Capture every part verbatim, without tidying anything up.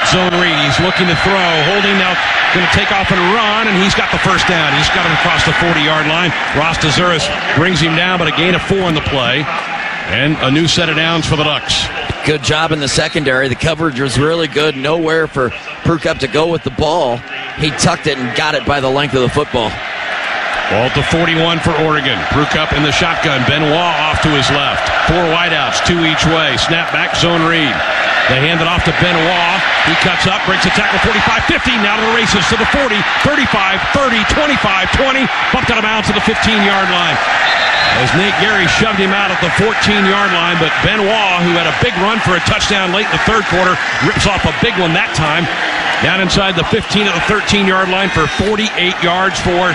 zone read. He's looking to throw. Holding now, going to take off and run, and he's got the first down. He's got him across the forty-yard line. Ross DeZuris brings him down, but a gain of four on the play. And a new set of downs for the Ducks. Good job in the secondary. The coverage was really good. Nowhere for Prukop to go with the ball. He tucked it and got it by the length of the football. Ball to forty-one for Oregon. Prukop in the shotgun. Benoit off to his left. Four wideouts, two each way. Snap back, zone read. They hand it off to Benoit. He cuts up, breaks a tackle, forty-five fifty. Now to the races to the forty, thirty-five, thirty, twenty-five, twenty. Bumped out of bounds to the fifteen-yard line. As Nate Gary shoved him out at the fourteen-yard line, but Benoit, who had a big run for a touchdown late in the third quarter, rips off a big one that time. Down inside the fifteen at the thirteen-yard line for forty-eight yards for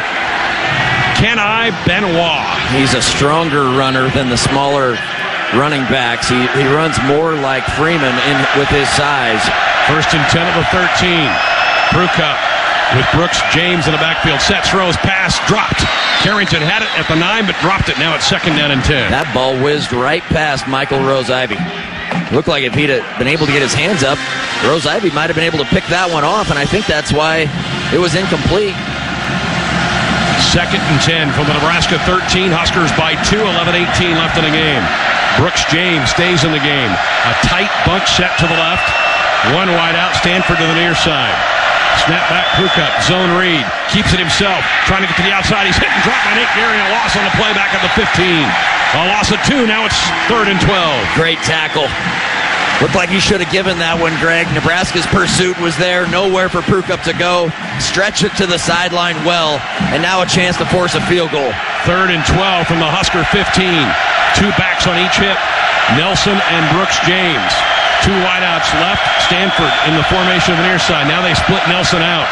Kenai Benoit. He's a stronger runner than the smaller running backs. He, he runs more like Freeman in with his size. First and ten of the thirteen. Prukop with Brooks James in the backfield. Set, throws, pass, dropped. Carrington had it at the nine, but dropped it. Now it's second down and ten. That ball whizzed right past Michael Rose-Ivy. Looked like if he'd have been able to get his hands up, Rose-Ivy might have been able to pick that one off, and I think that's why it was incomplete. Second and ten from the Nebraska thirteen. Huskers by two, eleven eighteen left in the game. Brooks James stays in the game. A tight bunch set to the left. One wide out, Stanford to the near side. Snap back, Prukop, zone read. Keeps it himself, trying to get to the outside. He's hit and dropped by Nate Gary. A loss on the play back at the fifteen. A loss of two, now it's third and twelve. Great tackle. Looked like he should have given that one, Greg. Nebraska's pursuit was there. Nowhere for Prukop to go. Stretch it to the sideline well, and now a chance to force a field goal. Third and twelve from the Husker fifteen. Two backs on each hip. Nelson and Brooks James. Two wideouts left. Stanford in the formation of the near side. Now they split Nelson out.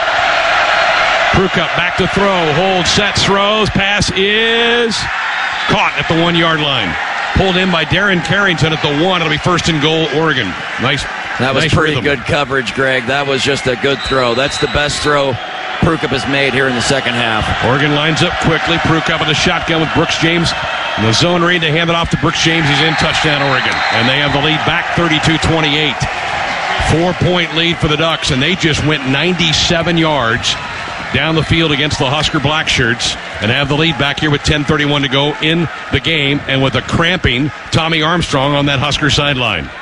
Prukop back to throw. Hold, set, throws. Pass is caught at the one-yard line. Pulled in by Darren Carrington at the one. It'll be first and goal, Oregon. Nice. That was nice pretty rhythm. good coverage, Greg. That was just a good throw. That's the best throw Prukop has made here in the second half. Oregon lines up quickly. Prukop in the shotgun with Brooks James. In the zone read, they hand it off to Brooks James. He's in, touchdown, Oregon. And they have the lead back thirty-two twenty-eight. Four-point lead for the Ducks, and they just went ninety-seven yards down the field against the Husker Blackshirts and have the lead back here with ten thirty-one to go in the game, and with a cramping Tommy Armstrong on that Husker sideline.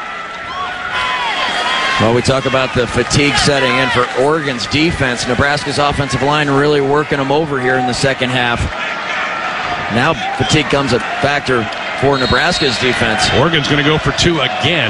Well, we talk about the fatigue setting in for Oregon's defense. Nebraska's offensive line really working them over here in the second half. Now fatigue comes a factor for Nebraska's defense. Oregon's going to go for two again.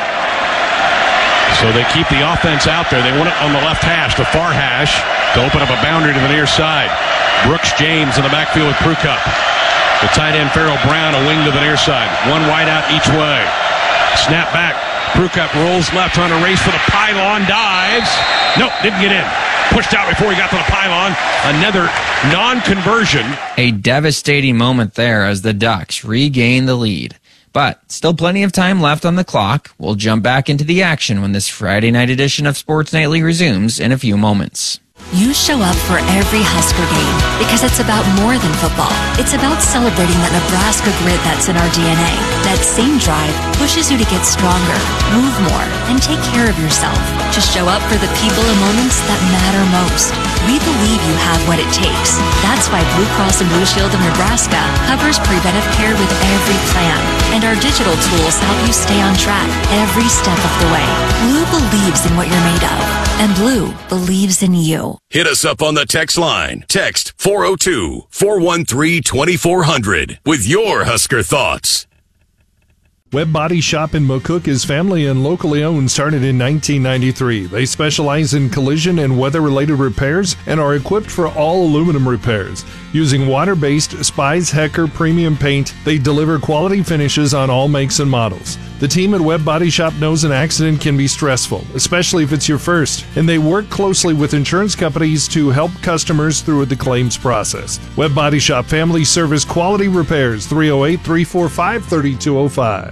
So they keep the offense out there. They want it on the left hash, the far hash, to open up a boundary to the near side. Brooks James in the backfield with Prukop. The tight end Farrell Brown, a wing to the near side. One wide out each way. Snap back. Prukop rolls left, trying to race for the pylon. Dives. Nope, didn't get in. Pushed out before he got to the pylon. Another non-conversion. A devastating moment there as the Ducks regain the lead. But still plenty of time left on the clock. We'll jump back into the action when this Friday night edition of Sports Nightly resumes in a few moments. You show up for every Husker game because it's about more than football. It's about celebrating that Nebraska grit that's in our D N A. That same drive pushes you to get stronger, move more, and take care of yourself. To show up for the people and moments that matter most. We believe you have what it takes. That's why Blue Cross and Blue Shield of Nebraska covers preventive care with every plan. And our digital tools help you stay on track every step of the way. Blue believes in what you're made of. And Blue believes in you. Hit us up on the text line. Text four oh two, four one three, two four zero zero with your Husker thoughts. Webb Body Shop in McCook is family and locally owned, started in nineteen ninety-three. They specialize in collision and weather-related repairs and are equipped for all aluminum repairs. Using water-based Spies Hecker premium paint, they deliver quality finishes on all makes and models. The team at Webb Body Shop knows an accident can be stressful, especially if it's your first, and they work closely with insurance companies to help customers through the claims process. Webb Body Shop Family Service Quality Repairs, three oh eight, three four five, three two oh five.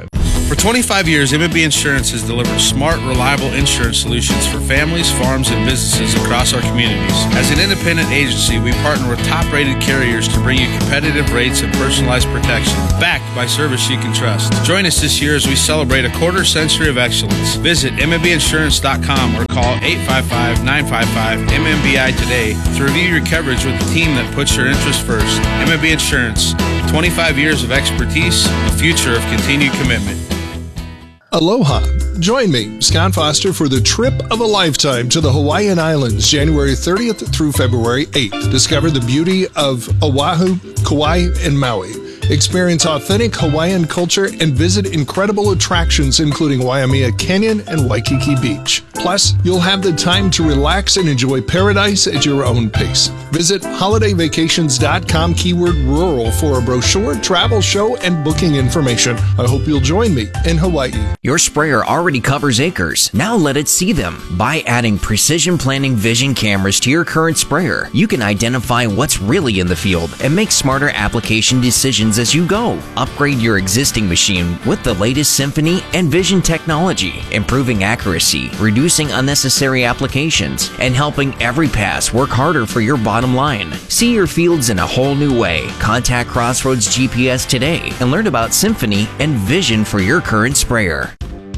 For twenty-five years, M and B Insurance has delivered smart, reliable insurance solutions for families, farms, and businesses across our communities. As an independent agency, we partner with top-rated carriers to bring you competitive rates and personalized protection, backed by service you can trust. Join us this year as we celebrate a quarter century of excellence. Visit M M B insurance dot com or call eight five five, nine five five, M M B I today to review your coverage with the team that puts your interests first. M and B Insurance, twenty-five years of expertise, a future of continued commitment. Aloha. Join me, Scott Foster, for the trip of a lifetime to the Hawaiian Islands, January thirtieth through February eighth. Discover the beauty of Oahu, Kauai, and Maui. Experience authentic Hawaiian culture and visit incredible attractions including Waimea Canyon and Waikiki Beach. Plus, you'll have the time to relax and enjoy paradise at your own pace. Visit holiday vacations dot com keyword rural for a brochure, travel show, and booking information. I hope you'll join me in Hawaii. Your sprayer already covers acres. Now let it see them. By adding Precision Planning Vision cameras to your current sprayer, you can identify what's really in the field and make smarter application decisions as you go. Upgrade your existing machine with the latest Symphony and Vision technology, improving accuracy, reducing unnecessary applications, and helping every pass work harder for your bottom line. See your fields in a whole new way. Contact Crossroads G P S today and learn about Symphony and Vision for your current sprayer.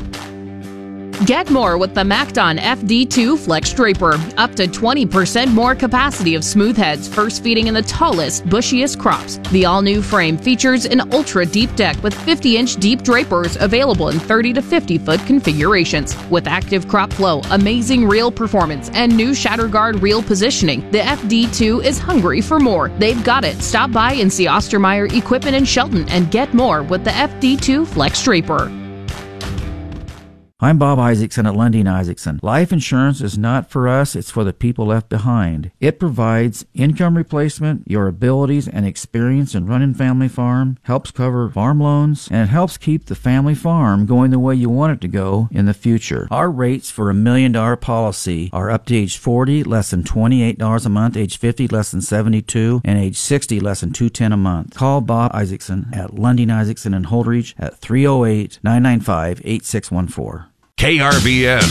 Get more with the MacDon F D two Flex Draper. Up to twenty percent more capacity of smooth heads, first feeding in the tallest, bushiest crops. The all-new frame features an ultra-deep deck with fifty inch deep drapers available in thirty to fifty foot configurations. With active crop flow, amazing reel performance, and new shatter guard reel positioning, the F D two is hungry for more. They've got it. Stop by and see Ostermeyer Equipment in Shelton and get more with the F D two Flex Draper. I'm Bob Isaacson at Lundin Isaacson. Life insurance is not for us, it's for the people left behind. It provides income replacement, your abilities and experience in running family farm, helps cover farm loans, and it helps keep the family farm going the way you want it to go in the future. Our rates for a million dollar policy are up to age forty, less than twenty-eight dollars a month, age fifty, less than seventy-two dollars, and age sixty, less than two hundred ten dollars a month. Call Bob Isaacson at Lundin Isaacson in Holdridge at three oh eight, nine nine five, eight six one four. K R V N.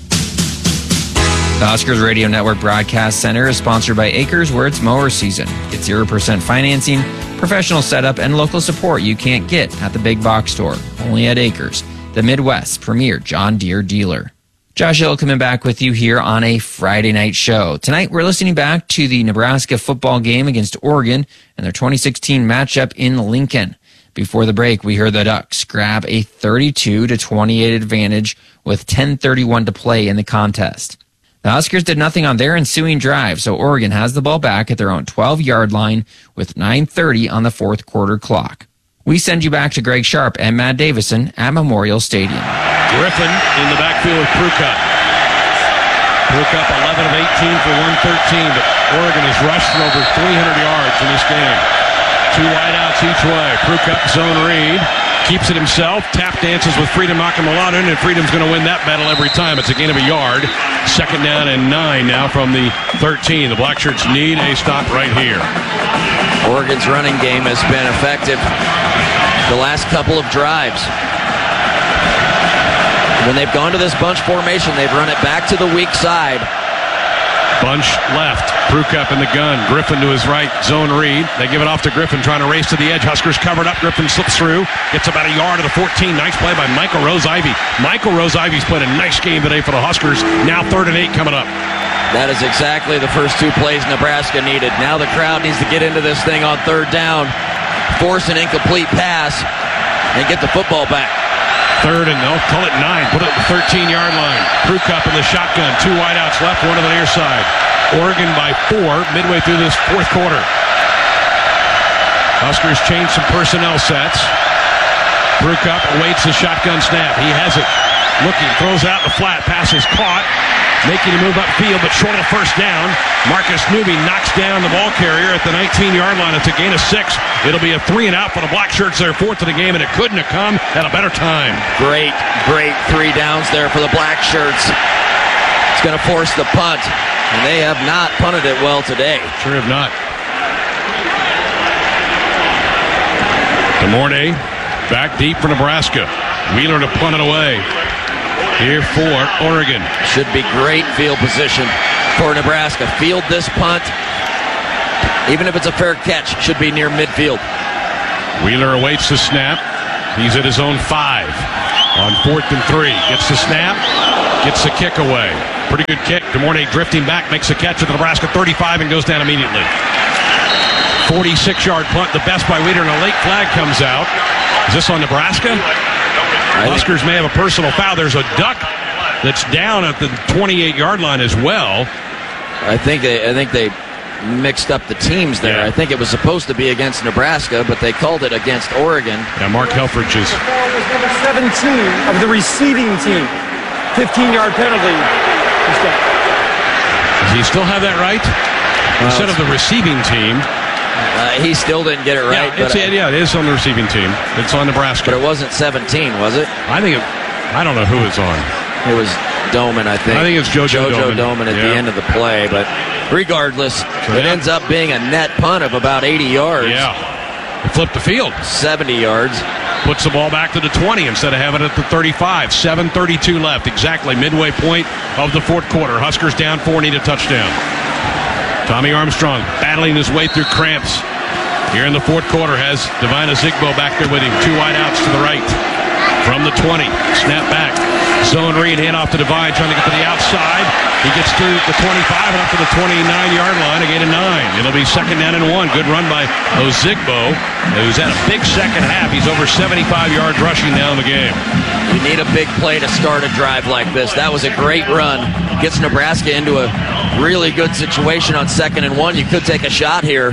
The Huskers Radio Network Broadcast Center is sponsored by Acres, where it's mower season. Get zero percent financing, professional setup, and local support you can't get at the big box store. Only at Acres, the Midwest's premier John Deere dealer. Josh Hill coming back with you here on a Friday night show. Tonight, we're listening back to the Nebraska football game against Oregon and their twenty sixteen matchup in Lincoln. Before the break, we heard the Ducks grab a thirty-two to twenty-eight advantage with ten thirty-one to play in the contest. The Huskers did nothing on their ensuing drive, so Oregon has the ball back at their own twelve-yard line with nine thirty on the fourth quarter clock. We send you back to Greg Sharp and Matt Davison at Memorial Stadium. Griffin in the backfield with Prukup. Prukup eleven of eighteen for one thirteen, but Oregon has rushed for over three hundred yards in this game. Two wideouts each way. Prukup zone read. Keeps it himself. Tap dances with Freedom Akamalainen, and Freedom's going to win that battle every time. It's a gain of a yard. Second down and nine now from the thirteen. The Blackshirts need a stop right here. Oregon's running game has been effective the last couple of drives. When they've gone to this bunch formation, they've run it back to the weak side. Bunch left. Prukup in the gun. Griffin to his right. Zone read. They give it off to Griffin, trying to race to the edge. Huskers covered up. Griffin slips through. Gets about a yard of the fourteen. Nice play by Michael Rose-Ivy. Michael Rose-Ivy's played a nice game today for the Huskers. Now third and eight coming up. That is exactly the first two plays Nebraska needed. Now the crowd needs to get into this thing on third down, force an incomplete pass, and get the football back. Third and they'll call it nine. Put it at the thirteen-yard line. Prukup in the shotgun. Two wideouts left, one to the near side. Oregon by four midway through this fourth quarter. Huskers change some personnel sets. Prukup awaits the shotgun snap. He has it. Looking, throws out the flat. Pass is caught. Making a move upfield, but short of first down. Marcus Newby knocks down the ball carrier at the nineteen-yard line. It's a gain of six. It'll be a three and out for the Blackshirts. Their fourth of the game, and it couldn't have come at a better time. Great, great three downs there for the Blackshirts. It's going to force the punt, and they have not punted it well today. Sure have not. DeMornay back deep for Nebraska. Wheeler to punt it away. Here for Oregon. Should be great field position for Nebraska. Field this punt. Even if it's a fair catch, should be near midfield. Wheeler awaits the snap. He's at his own five on fourth and three. Gets the snap, gets the kick away. Pretty good kick. DeMornay drifting back, makes a catch at the Nebraska thirty-five and goes down immediately. forty-six-yard punt, the best by Wheeler, and a late flag comes out. Is this on Nebraska? Huskers may have a personal foul. There's a duck that's down at the twenty-eight-yard line as well. I think they, I think they mixed up the teams there. Yeah. I think it was supposed to be against Nebraska, but they called it against Oregon. Yeah, Mark Helfrich is. The foul was number seventeen of the receiving team. fifteen-yard penalty. Does he still have that right? Uh, Instead of the receiving team. Uh, he still didn't get it right. Yeah, it's, but, yeah, it is on the receiving team. It's on Nebraska. But it wasn't seventeen, was it? I think it, I don't know who it's on. It was Doman, I think. I think it's JoJo JoJo Doman. Doman at Yeah. the end of the play. But regardless, So it that- ends up being a net punt of about eighty yards. Yeah. They flipped the field. seventy yards. Puts the ball back to the twenty instead of having it at the thirty-five. seven thirty-two left. Exactly midway point of the fourth quarter. Huskers down four, need a touchdown. Tommy Armstrong battling his way through cramps. Here in the fourth quarter has Devine Ozigbo back there with him. Two wide outs to the right. From the twenty. Snap back. Zone read. Hand off to Devine. Trying to get to the outside. He gets to the twenty-five and up to the twenty-nine-yard line. A gain of nine. It'll be second down and one. Good run by Ozigbo, who's had a big second half. He's over seventy-five yards rushing now in the game. You need a big play to start a drive like this. That was a great run. Gets Nebraska into a really good situation on second and one. You could take a shot here.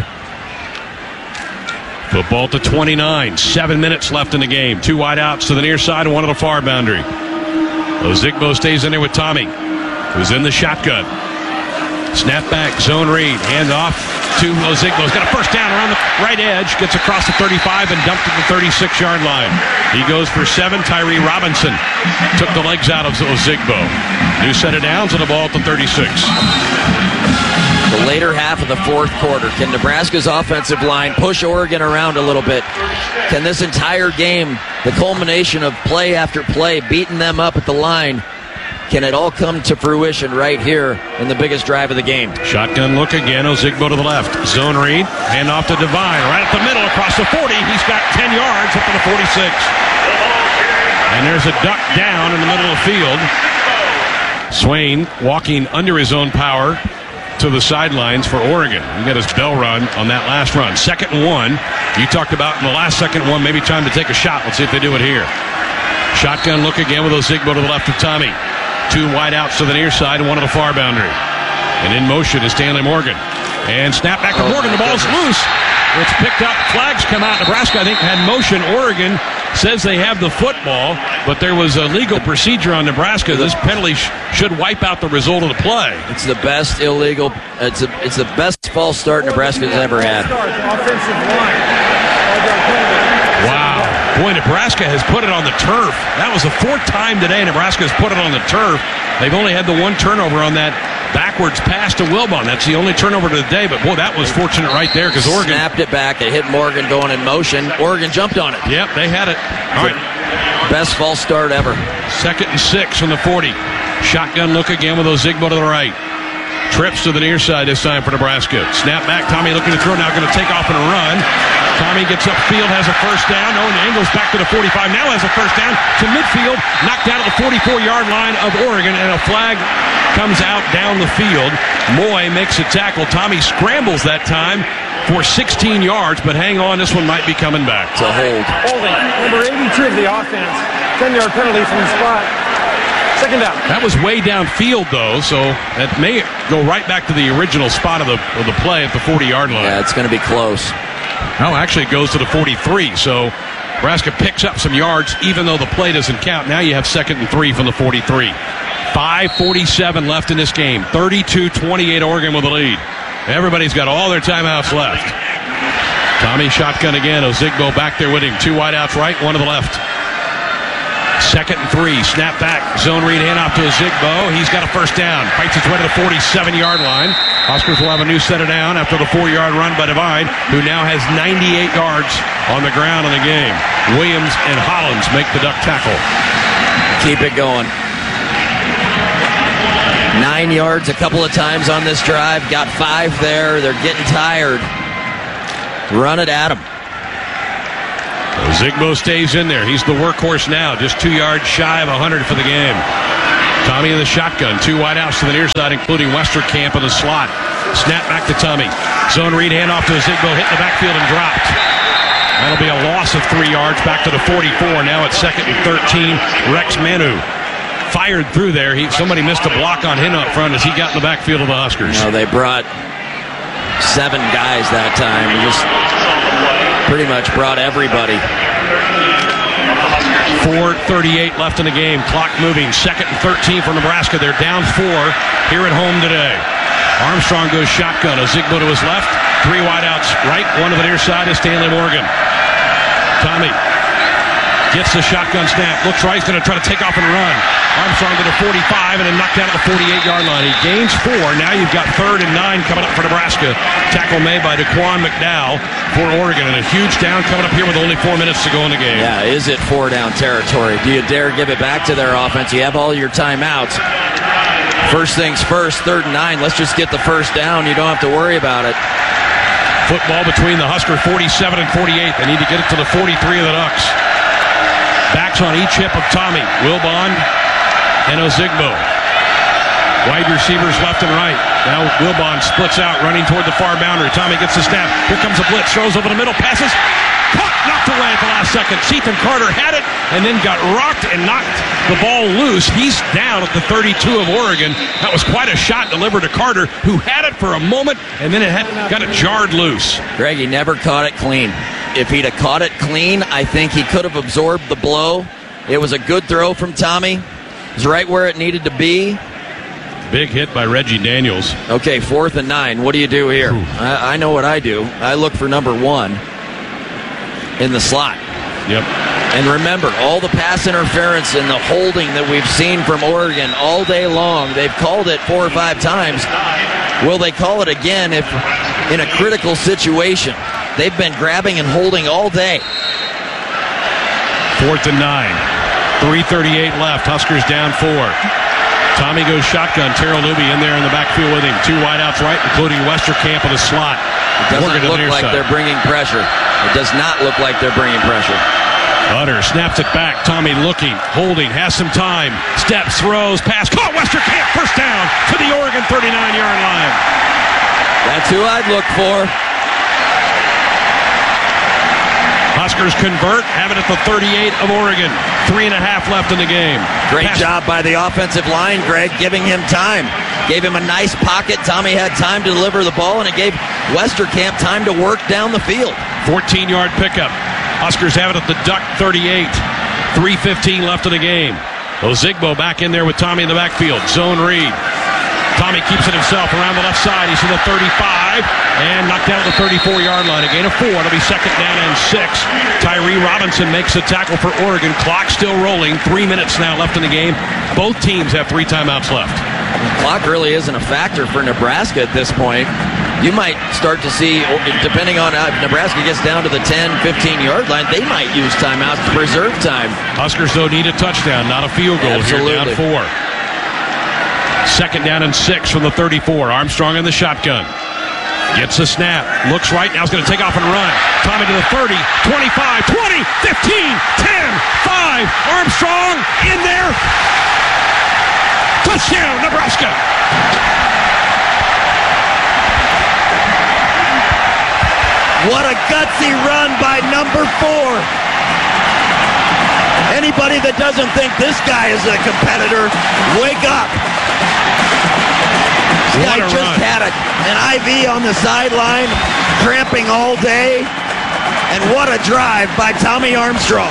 Football to twenty-nine. Seven minutes left in the game. Two wide outs to the near side and one to the far boundary. Ozigbo stays in there with Tommy, who's in the shotgun. Snap back, zone read, hand off to Ozigbo. He's got a first down around the right edge, gets across the thirty-five and dumped at the thirty-six-yard line. He goes for seven. Tyree Robinson took the legs out of Ozigbo. New set of downs and a ball at the thirty-six. The later half of the fourth quarter. Can Nebraska's offensive line push Oregon around a little bit? Can this entire game, the culmination of play after play, beating them up at the line, can it all come to fruition right here in the biggest drive of the game? Shotgun look again. Ozigbo to the left. Zone read. Hand off to Devine. Right at the middle across the forty. He's got ten yards up to the forty-six. And there's a duck down in the middle of the field. Swain walking under his own power to the sidelines for Oregon. He got his bell run on that last run. Second and one. You talked about in the last second one, maybe time to take a shot. Let's see if they do it here. Shotgun look again with Ozigbo to the left of Tommy. Two wide outs to the near side and one to the far boundary. And in motion is Stanley Morgan. And snap back to Oh, Morgan. The ball's loose. It's picked up. Flags come out. Nebraska, I think, had motion. Oregon says they have the football, but there was a legal procedure on Nebraska. This penalty sh- should wipe out the result of the play. It's the best illegal, it's, a, it's the best false start Nebraska's ever had. Offensive line. Wow. Boy, Nebraska has put it on the turf. That was the fourth time today Nebraska has put it on the turf. They've only had the one turnover on that backwards pass to Wilbon. That's the only turnover of the day, but boy, that was fortunate right there because Oregon snapped it back. It hit Morgan going in motion. Oregon jumped on it. Yep, they had it. All right. Best false start ever. Second and six from the forty. Shotgun look again with Ozigbo to the right. Trips to the near side this time for Nebraska. Snap back. Tommy looking to throw. Now going to take off and run. Tommy gets upfield, has a first down. Owen angles back to the forty-five. Now has a first down to midfield. Knocked out at the forty-four-yard line of Oregon, and a flag comes out down the field. Moy makes a tackle. Tommy scrambles that time for sixteen yards, but hang on, this one might be coming back. It's a hold. Holding. Number eighty-two of the offense. ten-yard penalty from the spot. Second down. That was way downfield, though, so that may go right back to the original spot of the of the play at the forty-yard line. Yeah, it's going to be close. Oh, actually, it goes to the forty-three, so Nebraska picks up some yards, even though the play doesn't count. Now you have second and three from the forty-three. five forty-seven left in this game. thirty-two twenty-eight Oregon with the lead. Everybody's got all their timeouts left. Tommy shotgun again. Ozigbo back there with him. Two wideouts right, one to the left. Second and three. Snap back. Zone read handoff to Ozigbo. He's got a first down. Fights his way to the forty-seven-yard line. Huskers will have a new set of down after the four-yard run by Devine, who now has ninety-eight yards on the ground in the game. Williams and Hollins make the duck tackle. Keep it going. Nine yards a couple of times on this drive. Got five there. They're getting tired. Run it at him. Zigbo stays in there. He's the workhorse now. Just two yards shy of one hundred for the game. Tommy in the shotgun. Two wideouts to the near side, including Westerkamp in the slot. Snap back to Tommy. Zone read handoff to Zigbo. Hit the backfield and dropped. That'll be a loss of three yards back to the forty-four. Now it's second and thirteen. Rex Manu fired through there. He, somebody missed a block on him up front as he got in the backfield of the Huskers. No, they brought seven guys that time. Just pretty much brought everybody. four thirty-eight left in the game. Clock moving. Second and thirteen for Nebraska. They're down four here at home today. Armstrong goes shotgun. Ozigbo to his left. Three wideouts right. One to the near side is Stanley Morgan. Tommy gets the shotgun snap. Looks right. He's going to try to take off and run. Armstrong to the forty-five and then knocked out at the forty-eight-yard line. He gains four. Now you've got third and nine coming up for Nebraska. Tackle made by Daquan McDowell for Oregon. And a huge down coming up here with only four minutes to go in the game. Yeah, is it four down territory? Do you dare give it back to their offense? You have all your timeouts. First things first, third and nine. Let's just get the first down. You don't have to worry about it. Football between the Husker forty-seven and forty-eight. They need to get it to the forty-three of the Ducks. Backs on each hip of Tommy, Wilbon, and Ozigbo. Wide receivers left and right. Now Wilbon splits out, running toward the far boundary. Tommy gets the snap. Here comes a blitz. Throws over the middle. Passes. Caught. Knocked away at the last second. Cethan Carter had it and then got rocked and knocked the ball loose. He's down at the thirty-two of Oregon. That was quite a shot delivered to Carter, who had it for a moment and then it had, got it jarred loose. Greg, he never caught it clean. If he'd have caught it clean, I think he could have absorbed the blow. It was a good throw from Tommy. It was right where it needed to be. Big hit by Reggie Daniels. Okay, fourth and nine. What do you do here? I, I know what I do. I look for number one in the slot. Yep. And remember, all the pass interference and the holding that we've seen from Oregon all day long, they've called it four or five times. Will they call it again if in a critical situation? They've been grabbing and holding all day. Fourth and nine. three thirty-eight left. Huskers down four. Tommy goes shotgun. Terrell Newby in there in the backfield with him. Two wideouts right, including Westerkamp in the slot. It doesn't look like side. They're bringing pressure. It does not look like they're bringing pressure. Utter snaps it back. Tommy looking, holding, has some time. Steps, throws, pass. Caught Westerkamp. First down to the Oregon thirty-nine-yard line. That's who I'd look for. Huskers convert, have it at the thirty-eight of Oregon. Three and a half left in the game. Great Pass. job by the offensive line, Greg, giving him time. Gave him a nice pocket. Tommy had time to deliver the ball, and it gave Westerkamp time to work down the field. fourteen-yard pickup. Huskers have it at the Duck thirty-eight. three fifteen left in the game. Ozigbo back in there with Tommy in the backfield. Zone read. Tommy keeps it himself around the left side. He's to the thirty-five and knocked down at the thirty-four-yard line. A gain of four. It'll be second down and six. Tyree Robinson makes the tackle for Oregon. Clock still rolling. Three minutes now left in the game. Both teams have three timeouts left. The clock really isn't a factor for Nebraska at this point. You might start to see, depending on how Nebraska gets down to the ten, fifteen-yard line, they might use timeouts to preserve time. Huskers, though, need a touchdown, not a field goal. Absolutely. Here, down four. Second down and six from the thirty-four. Armstrong in the shotgun. Gets the snap. Looks right. Now he's going to take off and run. Tommy to the thirty, twenty-five, twenty, fifteen, ten, five. Armstrong in there. Touchdown, Nebraska. What a gutsy run by number four. Anybody that doesn't think this guy is a competitor, wake up. This guy just run. had a, an I V on the sideline, cramping all day. And what a drive by Tommy Armstrong.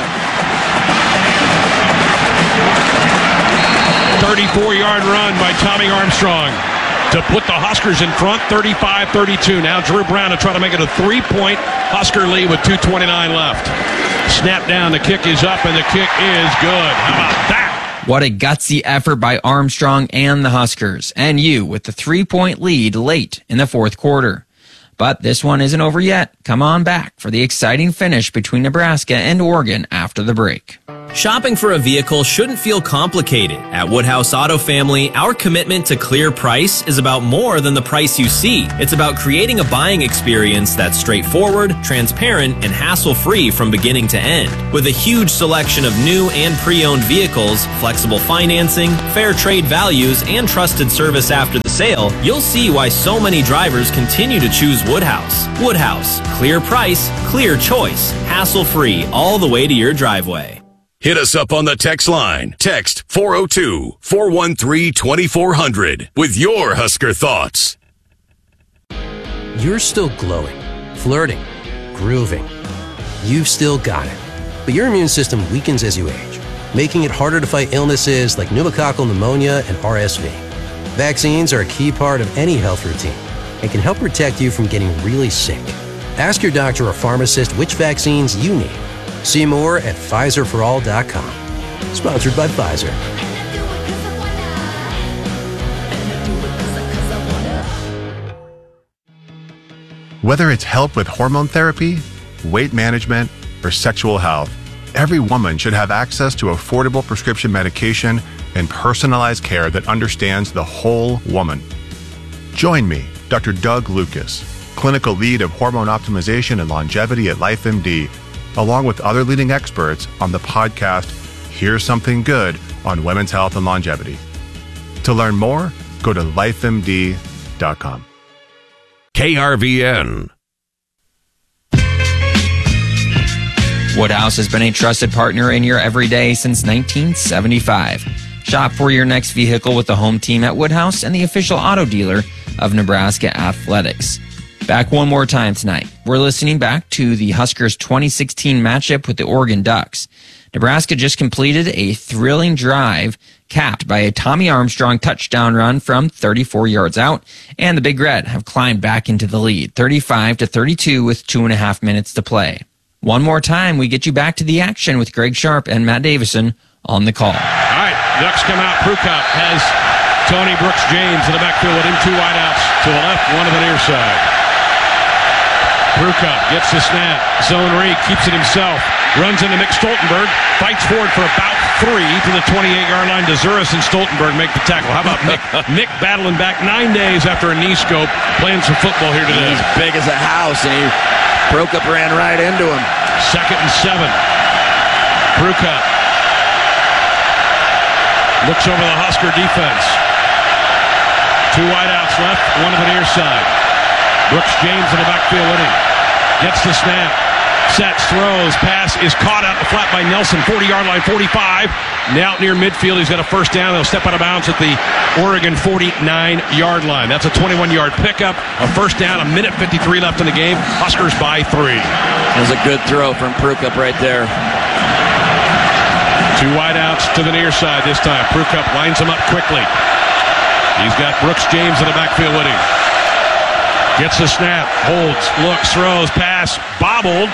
thirty-four-yard run by Tommy Armstrong to put the Huskers in front, thirty-five thirty-two. Now Drew Brown to try to make it a three-point Husker lead with two twenty-nine left. Snap down, the kick is up, and the kick is good. How about that? What a gutsy effort by Armstrong and the Huskers, and you with the three-point lead late in the fourth quarter. But this one isn't over yet. Come on back for the exciting finish between Nebraska and Oregon after the break. Shopping for a vehicle shouldn't feel complicated. At Woodhouse Auto Family, our commitment to clear price is about more than the price you see. It's about creating a buying experience that's straightforward, transparent, and hassle-free from beginning to end. With a huge selection of new and pre-owned vehicles, flexible financing, fair trade values, and trusted service after the sale, you'll see why so many drivers continue to choose Woodhouse. Woodhouse, clear price, clear choice, hassle-free all the way to your driveway. Hit us up on the text line. Text four oh two, four one three, two four hundred with your Husker thoughts. You're still glowing, flirting, grooving. You've still got it. But your immune system weakens as you age, making it harder to fight illnesses like pneumococcal pneumonia and R S V. Vaccines are a key part of any health routine and can help protect you from getting really sick. Ask your doctor or pharmacist which vaccines you need. See more at Pfizer for all dot com. Sponsored by Pfizer. Whether it's help with hormone therapy, weight management, or sexual health, every woman should have access to affordable prescription medication and personalized care that understands the whole woman. Join me, Doctor Doug Lucas, clinical lead of hormone optimization and longevity at LifeMD, along with other leading experts on the podcast, Here's Something Good on Women's Health and Longevity. To learn more, go to life M D dot com. K R V N. Woodhouse has been a trusted partner in your everyday since nineteen seventy-five. Shop for your next vehicle with the home team at Woodhouse and the official auto dealer of Nebraska Athletics. Back one more time tonight. We're listening back to the Huskers twenty sixteen matchup with the Oregon Ducks. Nebraska just completed a thrilling drive capped by a Tommy Armstrong touchdown run from thirty-four yards out, and the Big Red have climbed back into the lead, thirty-five to thirty-two with two and a half minutes to play. One more time, we get you back to the action with Greg Sharp and Matt Davison on the call. All right, Ducks come out. Prukop has Tony Brooks James in the backfield with him, two wideouts to the left, one to the near side. Prukop gets the snap. Zone read, keeps it himself. Runs into Nick Stoltenberg. Fights forward for about three to the twenty-eight-yard line. DeZuris and Stoltenberg make the tackle. How about Nick? Nick battling back nine days after a knee scope, playing some football here today. He's big as a house, and he Prukop ran right into him. Second and seven. Prukop looks over the Husker defense. Two wideouts left, one to the near side. Brooks James in the backfield with him. Gets the snap. Sets, throws, pass is caught out the flat by Nelson. forty-yard line, forty-five. Now near midfield, he's got a first down. They'll step out of bounds at the Oregon forty-nine-yard line. That's a twenty-one-yard pickup. A first down, a minute fifty-three left in the game. Huskers by three. That was a good throw from Prukop right there. Two wideouts to the near side this time. Prukop lines him up quickly. He's got Brooks James in the backfield with him. Gets the snap, holds, looks, throws, pass, bobbled.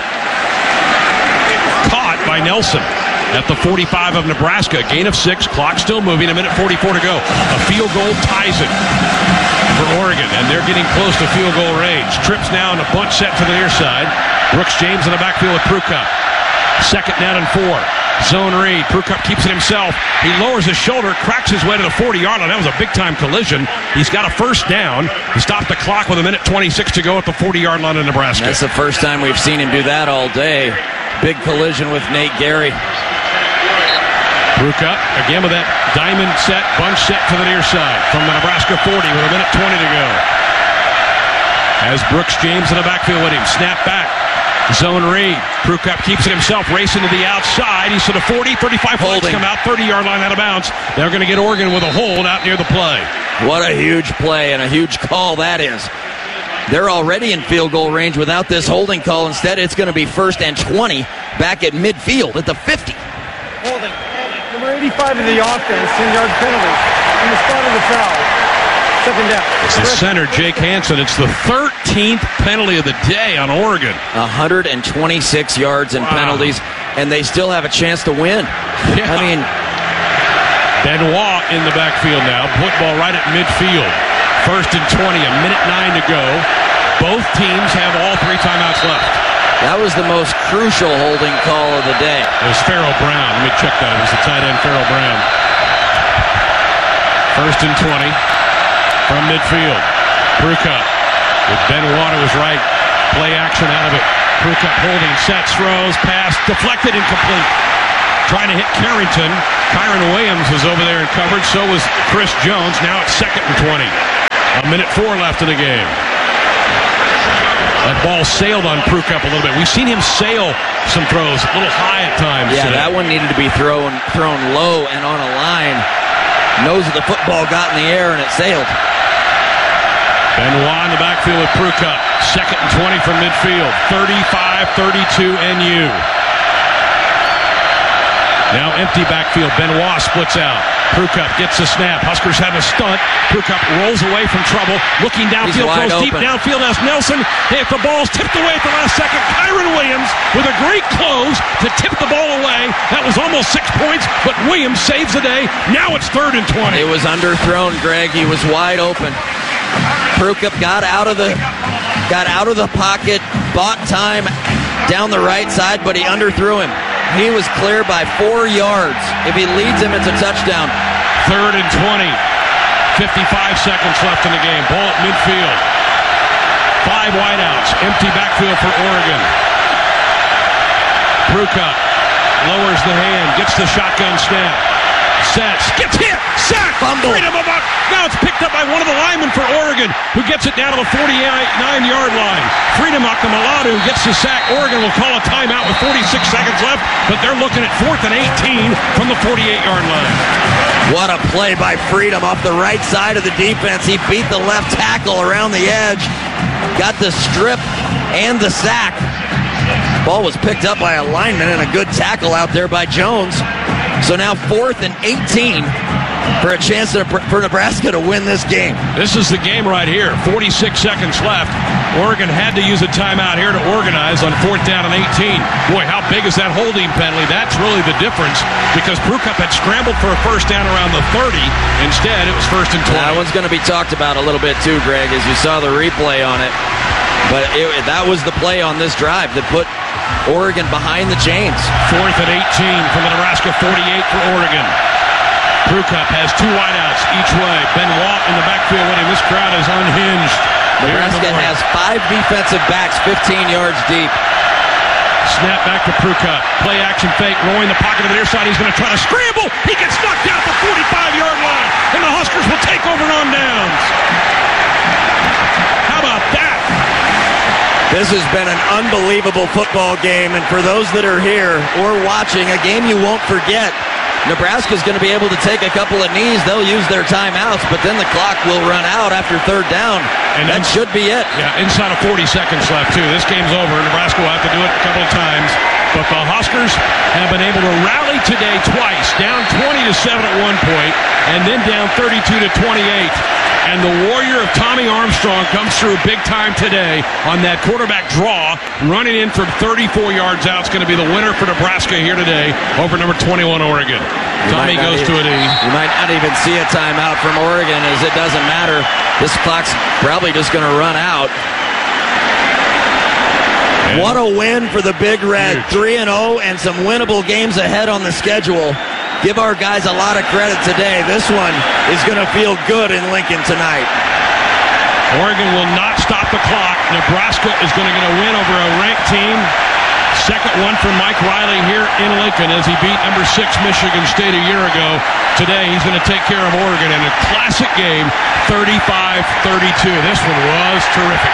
Caught by Nelson at the forty-five of Nebraska. Gain of six, clock still moving, a minute forty-four to go. A field goal ties it for Oregon, and they're getting close to field goal range. Trips now and a bunch set to the near side. Brooks James in the backfield with Prukop. Second down and four. Zone read. Prukop keeps it himself. He lowers his shoulder, cracks his way to the forty-yard line. That was a big-time collision. He's got a first down. He stopped the clock with a minute twenty-six to go at the forty-yard line in Nebraska. That's the first time we've seen him do that all day. Big collision with Nate Gary. Prukop again with that diamond set, bunch set to the near side from the Nebraska forty with a minute twenty to go. As Brooks James in the backfield with him. Snap back. Zone read. Prukop keeps it himself, racing to the outside. He's to the forty, thirty-five flags come out, thirty-yard line out of bounds. They're going to get Oregon with a hold out near the play. What a huge play and a huge call that is. They're already in field goal range without this holding call. Instead, it's going to be first and twenty back at midfield at the fifty. Holding. Number eighty-five of the offense, ten-yard penalty on the spot of the foul. Second down. It's the center, Jake Hansen. It's the thirteenth penalty of the day on Oregon. one hundred twenty-six yards in wow. penalties, and they still have a chance to win. Yeah. I mean, Benoit in the backfield now. Football right at midfield. First and twenty, a minute nine to go. Both teams have all three timeouts left. That was the most crucial holding call of the day. It was Farrell Brown. Let me check that. It was the tight end, Farrell Brown. First and twenty from midfield. Prukup with Benoit to his right. Play action out of it. Prukup holding, sets, throws, pass, deflected, incomplete. Trying to hit Carrington. Kyron Williams was over there in coverage. So was Chris Jones. Now it's second and twenty. A minute four left in the game. That ball sailed on Prukup a little bit. We've seen him sail some throws a little high at times. Yeah, today. that one needed to be thrown thrown low and on a line. Nose of the football got in the air and it sailed. Benoit in the backfield with Prukup. Second and twenty from midfield. thirty-five thirty-two N U. Now empty backfield. Benoit splits out. Prukup gets the snap. Huskers have a stunt. Prukup rolls away from trouble. Looking downfield, throws deep downfield as Nelson. If the ball's tipped away at the last second, Kyron Williams with a great close to tip the ball away. That was almost six points, but Williams saves the day. Now it's third and twenty. It was underthrown, Greg. He was wide open. Prukup got out of the got out of the pocket, bought time down the right side, but he underthrew him. He was clear by four yards. If he leads him, it's a touchdown. Third and twenty. fifty-five seconds left in the game. Ball at midfield. Five wideouts. Empty backfield for Oregon. Prukup lowers the hand, gets the shotgun snap. Sets, gets hit, sack, fumble. Freedom of up. Now it's picked up by one of the linemen for Oregon, who gets it down to the forty-nine-yard line. Freedom Akamaladu gets the sack. Oregon will call a timeout with forty-six seconds left, but they're looking at fourth and eighteen from the forty-eight-yard line. What a play by Freedom off the right side of the defense. He beat the left tackle around the edge, got the strip and the sack. Ball was picked up by a lineman and a good tackle out there by Jones. So now fourth and eighteen for a chance to, for Nebraska to win this game. This is the game right here. forty-six seconds left. Oregon had to use a timeout here to organize on fourth down and eighteen. Boy, how big is that holding penalty? That's really the difference, because Prukup had scrambled for a first down around the thirty. Instead, it was first and twenty. That one's going to be talked about a little bit too, Greg, as you saw the replay on it. But it, that was the play on this drive that put Oregon behind the chains. Fourth and eighteen from the Nebraska forty-eight for Oregon. Prukup has two wideouts each way. Benoit in the backfield with him. This crowd is unhinged. Nebraska has five defensive backs fifteen yards deep. Snap back to Prukup. Play action fake. Rolling the pocket to the near side. He's going to try to scramble. He gets knocked out the forty-five-yard line. And the Huskers will take over on downs. How about that? This has been an unbelievable football game, and for those that are here or watching, a game you won't forget. Nebraska's going to be able to take a couple of knees. They'll use their timeouts, but then the clock will run out after third down. And that should be it. Yeah, inside of forty seconds left, too. This game's over. Nebraska will have to do it a couple of times. But the Huskers have been able to rally today twice, down twenty to seven at one point, and then down thirty-two to twenty-eight. And the warrior of Tommy Armstrong comes through big time today on that quarterback draw, running in from thirty-four yards out. It's going to be the winner for Nebraska here today over number twenty-one, Oregon. You Tommy goes even, to a knee. You might not even see a timeout from Oregon, as it doesn't matter. This clock's probably just going to run out. And what a win for the Big Red. three and oh and some winnable games ahead on the schedule. Give our guys a lot of credit today. This one is going to feel good in Lincoln tonight. Oregon will not stop the clock. Nebraska is going to get a win over a ranked team. Second one for Mike Riley here in Lincoln as he beat number six Michigan State a year ago. Today he's going to take care of Oregon in a classic game, thirty-five thirty-two. This one was terrific.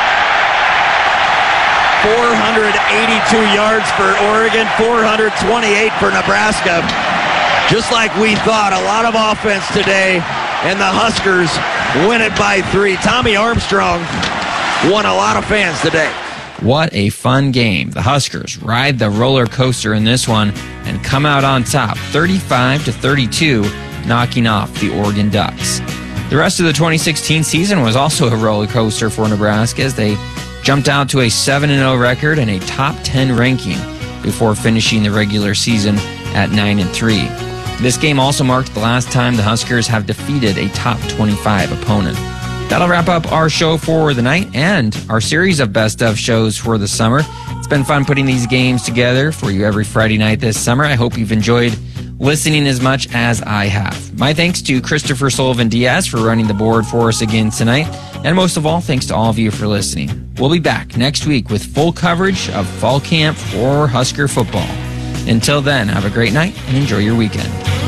four hundred eighty-two yards for Oregon, four hundred twenty-eight for Nebraska. Just like we thought, a lot of offense today, and the Huskers win it by three. Tommy Armstrong won a lot of fans today. What a fun game. The Huskers ride the roller coaster in this one and come out on top, thirty-five to thirty-two, knocking off the Oregon Ducks. The rest of the twenty sixteen season was also a roller coaster for Nebraska as they jumped out to a seven and oh record and a top ten ranking before finishing the regular season at nine and three. This game also marked the last time the Huskers have defeated a top twenty-five opponent. That'll wrap up our show for the night and our series of best of shows for the summer. It's been fun putting these games together for you every Friday night this summer. I hope you've enjoyed listening as much as I have. My thanks to Christopher Sullivan Diaz for running the board for us again tonight. And most of all, thanks to all of you for listening. We'll be back next week with full coverage of fall camp for Husker football. Until then, have a great night and enjoy your weekend.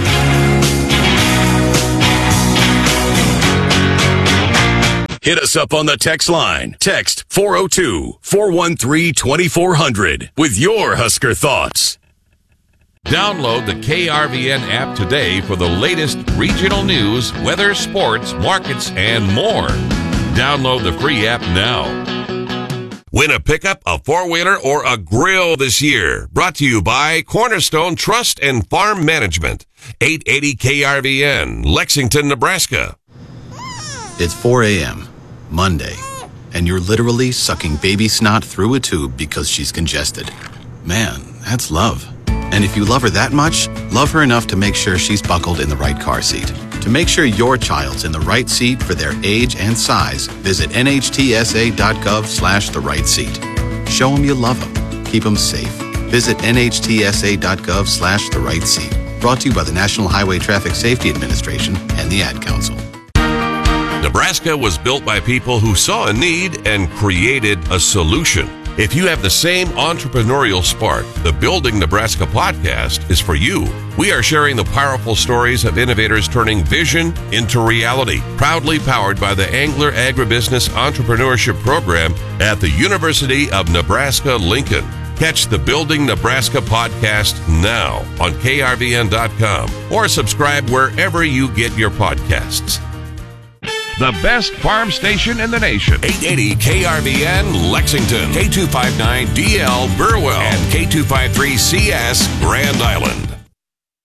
Hit us up on the text line. Text four oh two, four one three, two four hundred with your Husker thoughts. Download the K R V N app today for the latest regional news, weather, sports, markets, and more. Download the free app now. Win a pickup, a four-wheeler, or a grill this year. Brought to you by Cornerstone Trust and Farm Management. eight eighty K R V N, Lexington, Nebraska. It's four a.m., Monday, and you're literally sucking baby snot through a tube because she's congested. Man, that's love. And if you love her that much, love her enough to make sure she's buckled in the right car seat. To make sure your child's in the right seat for their age and size, visit nhtsa.gov slash the right seat. Show them you love them. Keep them safe. Visit nhtsa.gov slash the right seat. Brought to you by the National Highway Traffic Safety Administration and the Ad Council. Nebraska was built by people who saw a need and created a solution. If you have the same entrepreneurial spark, the Building Nebraska podcast is for you. We are sharing the powerful stories of innovators turning vision into reality. Proudly powered by the Angler Agribusiness Entrepreneurship Program at the University of Nebraska-Lincoln. Catch the Building Nebraska podcast now on K R V N dot com or subscribe wherever you get your podcasts. The best farm station in the nation. eight eighty K R V N Lexington, K two fifty-nine D L Burwell, and K two fifty-three C S Grand Island.